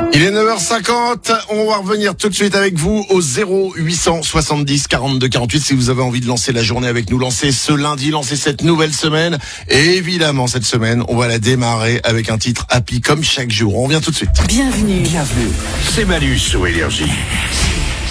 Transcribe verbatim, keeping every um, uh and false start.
Il est neuf heures cinquante, on va revenir tout de suite avec vous au zéro huit cent soixante-dix quarante-deux quarante-huit si vous avez envie de lancer la journée avec nous, lancer ce lundi, lancer cette nouvelle semaine. Et évidemment, cette semaine, on va la démarrer avec un titre happy comme chaque jour. On revient tout de suite. Bienvenue. Bienvenue. C'est Manu sur Énergie.